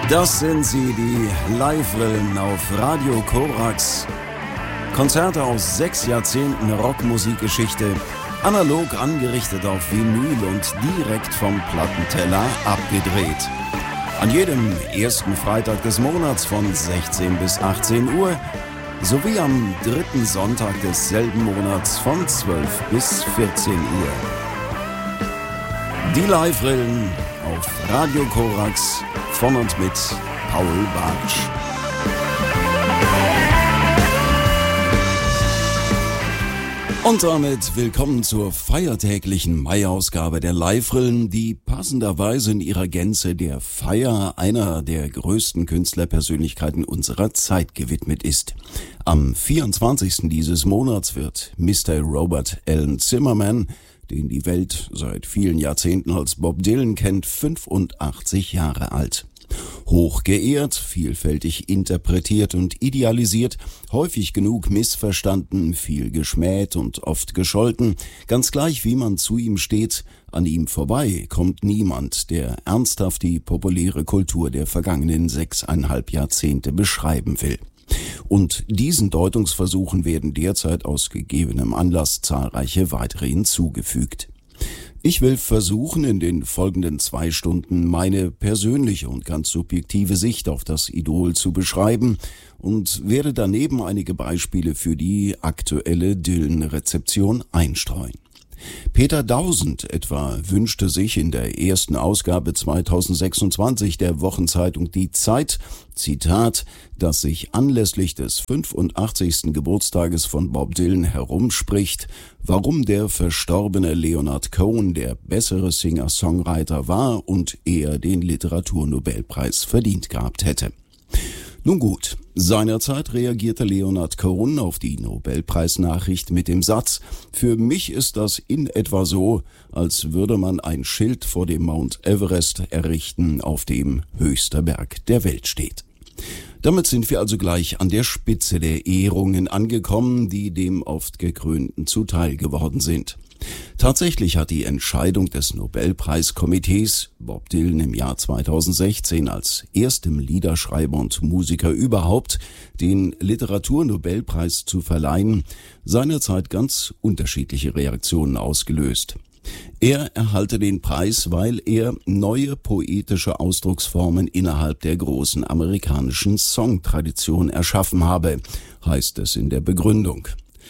Das sind sie, die Live-Rillen auf Radio Korax. Konzerte aus 6 Jahrzehnten Rockmusikgeschichte, analog angerichtet auf Vinyl und direkt vom Plattenteller abgedreht. An jedem ersten Freitag des Monats von 16 bis 18 Uhr sowie am dritten Sonntag desselben Monats von 12 bis 14 Uhr. Die Live-Rillen auf Radio Korax von und mit Paul Bartsch. Und damit willkommen zur feiertäglichen Mai-Ausgabe der Live-Rillen, die passenderweise in ihrer Gänze der Feier einer der größten Künstlerpersönlichkeiten unserer Zeit gewidmet ist. Am 24. dieses Monats wird Mr. Robert Allen Zimmerman, den die Welt seit vielen Jahrzehnten als Bob Dylan kennt, 85 Jahre alt. Hoch geehrt, vielfältig interpretiert und idealisiert, häufig genug missverstanden, viel geschmäht und oft gescholten, ganz gleich wie man zu ihm steht, an ihm vorbei kommt niemand, der ernsthaft die populäre Kultur der vergangenen 6,5 Jahrzehnte beschreiben will. Und diesen Deutungsversuchen werden derzeit aus gegebenem Anlass zahlreiche weitere hinzugefügt. Ich will versuchen, in den folgenden 2 Stunden meine persönliche und ganz subjektive Sicht auf das Idol zu beschreiben und werde daneben einige Beispiele für die aktuelle Dylan-Rezeption einstreuen. Peter Dausend etwa wünschte sich in der ersten Ausgabe 2026 der Wochenzeitung Die Zeit, Zitat, dass sich anlässlich des 85. Geburtstages von Bob Dylan herumspricht, warum der verstorbene Leonard Cohen der bessere Singer-Songwriter war und er den Literaturnobelpreis verdient gehabt hätte. Nun gut, seinerzeit reagierte Leonard Cohen auf die Nobelpreisnachricht mit dem Satz: Für mich ist das in etwa so, als würde man ein Schild vor dem Mount Everest errichten, auf dem höchster Berg der Welt steht. Damit sind wir also gleich an der Spitze der Ehrungen angekommen, die dem oft Gekrönten zuteil geworden sind. Tatsächlich hat die Entscheidung des Nobelpreiskomitees, Bob Dylan im Jahr 2016 als erstem Liederschreiber und Musiker überhaupt den Literaturnobelpreis zu verleihen, seinerzeit ganz unterschiedliche Reaktionen ausgelöst. Er erhalte den Preis, weil er neue poetische Ausdrucksformen innerhalb der großen amerikanischen Songtradition erschaffen habe, heißt es in der Begründung.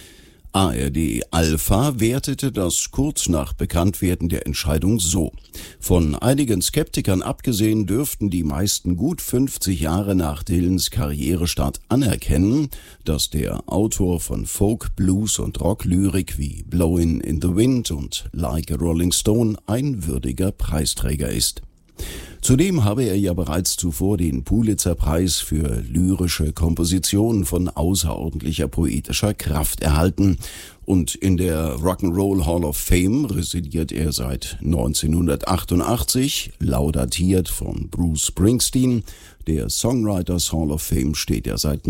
ARD Alpha wertete das kurz nach Bekanntwerden der Entscheidung so: Von einigen Skeptikern abgesehen dürften die meisten gut 50 Jahre nach Dylans Karrierestart anerkennen, dass der Autor von Folk, Blues und Rocklyrik wie Blowin' in the Wind und Like a Rolling Stone ein würdiger Preisträger ist. Zudem habe er ja bereits zuvor den Pulitzer-Preis für lyrische Komposition von außerordentlicher poetischer Kraft erhalten und in der Rock'n'Roll Hall of Fame residiert er seit 1988, laudatiert von Bruce Springsteen. Der Songwriters Hall of Fame steht er seit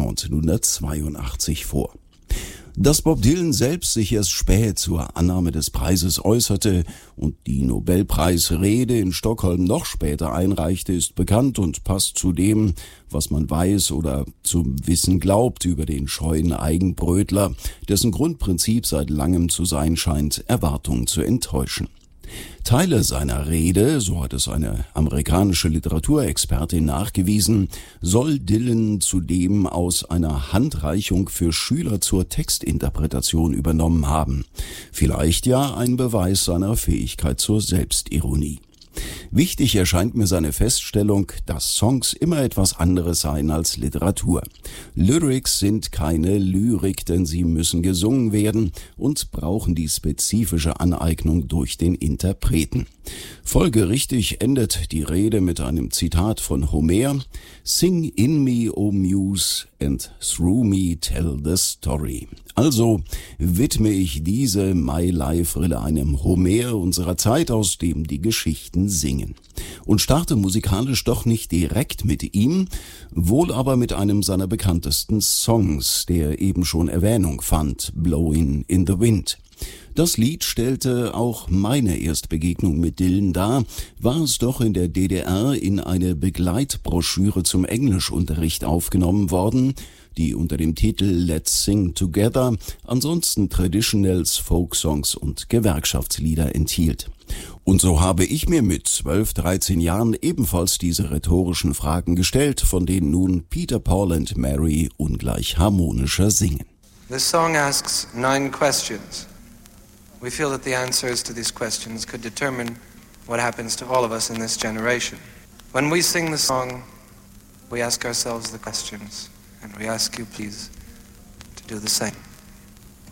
1982 vor. Dass Bob Dylan selbst sich erst spät zur Annahme des Preises äußerte und die Nobelpreisrede in Stockholm noch später einreichte, ist bekannt und passt zu dem, was man weiß oder zum Wissen glaubt über den scheuen Eigenbrötler, dessen Grundprinzip seit langem zu sein scheint, Erwartungen zu enttäuschen. Teile seiner Rede, so hat es eine amerikanische Literaturexpertin nachgewiesen, soll Dylan zudem aus einer Handreichung für Schüler zur Textinterpretation übernommen haben. Vielleicht ja ein Beweis seiner Fähigkeit zur Selbstironie. Wichtig erscheint mir seine Feststellung, dass Songs immer etwas anderes seien als Literatur. Lyrics sind keine Lyrik, denn sie müssen gesungen werden und brauchen die spezifische Aneignung durch den Interpreten. Folgerichtig endet die Rede mit einem Zitat von Homer: Sing in me, O Muse, and through me tell the story. Also widme ich diese My-Life-Rille einem Homer unserer Zeit, aus dem die Geschichten singen. Und starte musikalisch doch nicht direkt mit ihm, wohl aber mit einem seiner bekanntesten Songs, der eben schon Erwähnung fand, Blowin' in the Wind. Das Lied stellte auch meine Erstbegegnung mit Dylan dar, war es doch in der DDR in eine Begleitbroschüre zum Englischunterricht aufgenommen worden, die unter dem Titel Let's Sing Together ansonsten Traditionals, Folksongs und Gewerkschaftslieder enthielt. Und so habe ich mir mit 12, 13 Jahren ebenfalls diese rhetorischen Fragen gestellt, von denen nun Peter, Paul and Mary ungleich harmonischer singen. This song asks 9 questions. We feel that the answers to these questions could determine what happens to all of us in this generation. When we sing the song, we ask ourselves the questions, and we ask you please to do the same.